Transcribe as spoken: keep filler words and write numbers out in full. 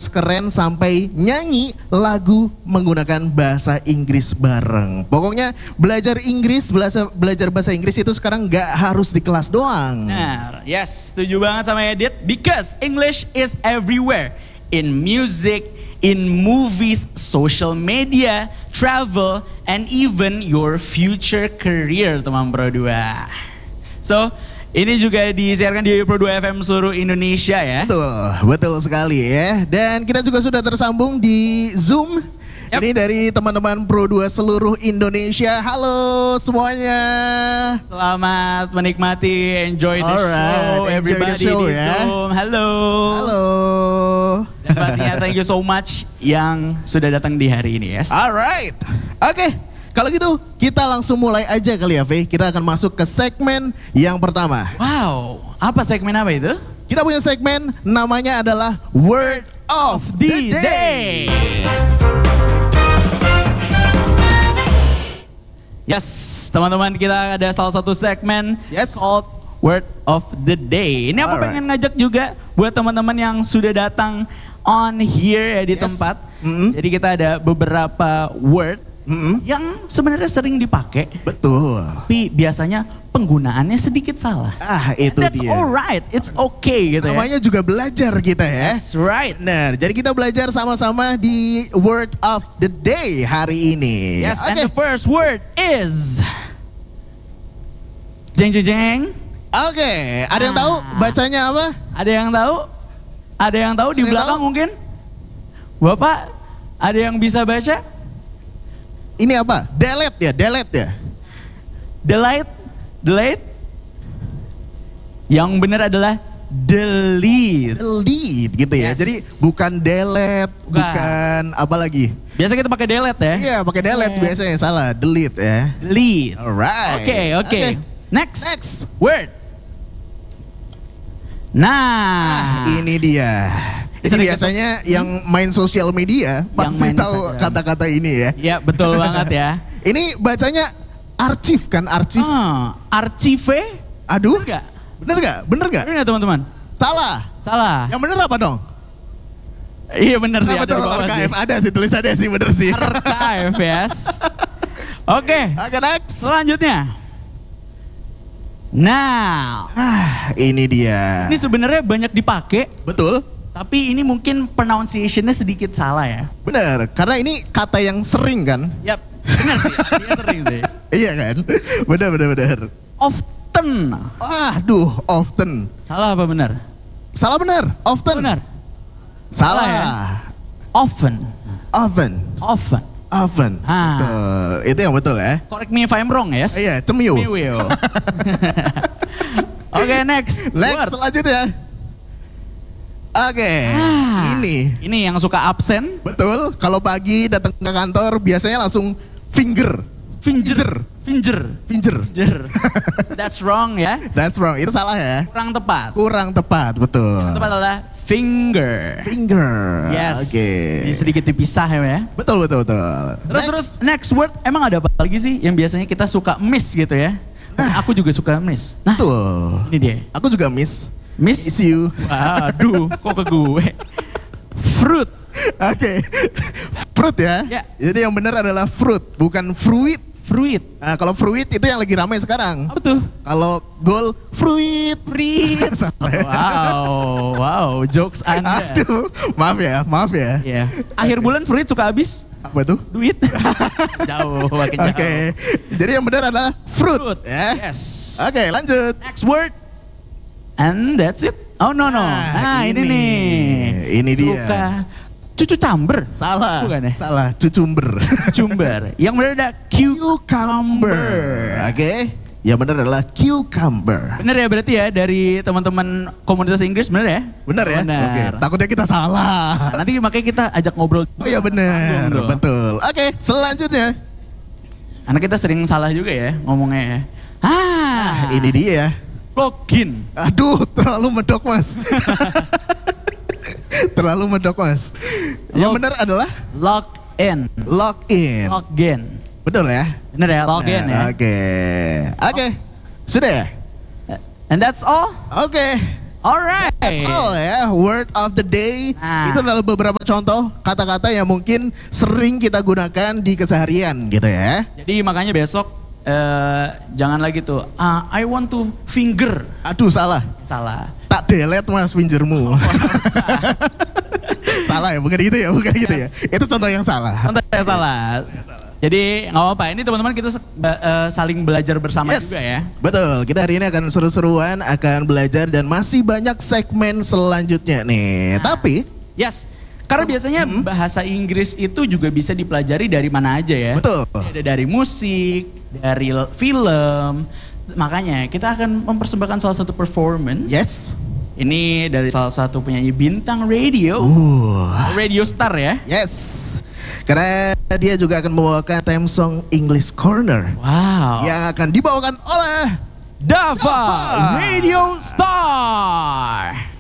harus keren sampai nyanyi lagu menggunakan bahasa Inggris bareng. Pokoknya belajar Inggris, belajar, belajar bahasa Inggris itu sekarang nggak harus di kelas doang. Nah, yes, setuju banget sama Edit. Because English is everywhere. In music, in movies, social media, travel, and even your future career, teman Pro dua. So, ini juga disiarkan di Pro dua F M seluruh Indonesia ya. Betul, betul sekali ya. Dan kita juga sudah tersambung di Zoom. Yep. Ini dari teman-teman Pro dua seluruh Indonesia. Halo semuanya. Selamat menikmati, enjoy the Alright, show, enjoy everybody the show, di ya. Zoom. Halo. Halo. Dan pastinya thank you so much yang sudah datang di hari ini, yes. Alright, oke. Okay. Kalau gitu kita langsung mulai aja kali ya, Faye. Kita akan masuk ke segmen yang pertama. Wow, apa segmen apa itu? Kita punya segmen namanya adalah Word of the Day. Yes, teman-teman, kita ada salah satu segmen Yes. called Word of the Day. Ini aku Alright. pengen ngajak juga buat teman-teman yang sudah datang on here ya di Yes. tempat. Mm-hmm. Jadi kita ada beberapa word Mm-hmm. yang sebenarnya sering dipakai, Betul. tapi biasanya penggunaannya sedikit salah. Ah, itu That's dia. alright, it's okay gitu ya. Namanya juga belajar kita ya. That's right. Benar, jadi kita belajar sama-sama di Word of the Day hari ini. Yes, Oke. and the first word is jeng jeng jeng. Oke, ada yang tahu Ah. bacanya apa? Ada yang tahu? Ada yang tahu di Ada yang belakang tahu? mungkin? Bapak, ada yang bisa baca? Ini apa? Delete ya, delete ya. Delete, delete. Yang benar adalah delete. Delete gitu ya. Yes. Jadi bukan delete, Bukan. bukan apa lagi? Biasa kita pakai delete ya? Iya, pakai delete Eh. biasanya, salah. Delete ya. Delete. Alright. Oke, oke. Next. Next. Word. Ah, Nah, ini dia. Ini Sering biasanya yang main sosial media pasti main tahu Instagram. kata-kata ini ya. ya betul banget ya. Ini bacanya arsip kan, arsip. Ah, archive. Aduh, Bener gak? bener gak? Bener gak? Bener gak teman-teman? Salah. Salah. Yang bener apa dong? Iya bener sih, Nah, ada betul, di bawah archive. sih. Ada sih, tulisannya sih, bener sih. Archive, yes. Oke, Oke, next. selanjutnya. Now, Ah, ini dia. ini sebenarnya banyak dipakai, Betul, tapi ini mungkin pronunciation-nya sedikit salah ya. bener. Karena ini kata yang sering kan? Yap, benar sih, dia sering sih. Iya kan? Bener, bener, bener. Often. Aduh, often. Salah apa benar? Salah bener, often. Benar. Salah. Salah ya? Often. Often. Often. Often. Ah. Betul. Itu yang betul ya. Correct me if I'm wrong, yes? Iya, cemiu. We will. Oke, next. Next, Word. selanjutnya. Oke, Ah. ini. Ini yang suka absen. Betul, kalau pagi datang ke kantor biasanya langsung finger. Finger. Finger. Finger. Finger. That's wrong ya. That's wrong, itu salah ya. Kurang tepat. Kurang tepat, betul. Yang tepat adalah finger. Finger. Yes. Oke. Ini sedikit dipisah ya. Betul, betul, betul. Terus Next. terus next word emang ada apa lagi sih yang biasanya kita suka miss gitu ya? Aku juga suka miss. Nah, Betul. ini dia. Aku juga miss. Miss. Miss you. Waduh, kok ke gue? Fruit. Oke. Fruit ya. Ya. Jadi yang benar adalah fruit, bukan fruit. Fruit. Nah, kalau fruit itu yang lagi ramai sekarang. Apa tuh? Kalau goal fruit. Fruit. Salah ya. Wow, wow, jokes Anda. Aduh, maaf ya, maaf ya. Ya. Akhir bulan fruit suka habis Apa tuh? duit. Jauh, makin jauh. Oke. Jadi yang benar adalah fruit, Fruit. ya. Yes. Oke, lanjut. Next word. And that's it. Oh no no. Nah, Nah, ini, ini. nih. Ini dia. Suka cucu camber. Salah. Bukan ya? Salah, cucumber. Cumber. Yang benar ada cucumber. Oke. Yang benar adalah cucumber. Bener ya berarti ya dari teman-teman komunitas Inggris, bener ya? Benar ya? Benar. Oke. Takutnya kita salah. Nanti makanya kita ajak ngobrol. Oh iya benar, Tanggung dong. betul. Oke, selanjutnya. Karena kita sering salah juga ya ngomongnya ya. Ah, Ini dia. login. Aduh, terlalu medok mas. Terlalu medok mas. Yang Log- benar adalah Login. login. Login. Betul ya? Bener ya, login ya. Nah, Oke. Oke. Sudah ya? And that's all. Oke. Alright. That's all ya, word of the day. Nah. Itu adalah beberapa contoh kata-kata yang mungkin sering kita gunakan di keseharian gitu ya. Jadi makanya besok eh, jangan lagi tuh, ah, I want to finger. Aduh salah, Salah. tak delete mas fingermu. Salah ya, bukan gitu ya, bukan gitu ya. Itu contoh yang salah. Contoh yang salah. Jadi nggak apa-apa, ini teman-teman kita uh, saling belajar bersama Yes, juga ya. betul. Kita hari ini akan seru-seruan, akan belajar dan masih banyak segmen selanjutnya nih. Nah. Tapi, Yes, karena biasanya Mm-mm. bahasa Inggris itu juga bisa dipelajari dari mana aja ya. betul. Ada dari musik, dari l- film. Makanya kita akan mempersembahkan salah satu performance. Yes. Ini dari salah satu penyanyi bintang radio, Uh. radio star ya. Yes. Karena dia juga akan membawakan theme song English Corner Wow. yang akan dibawakan oleh Dava, Dava. Radio Star.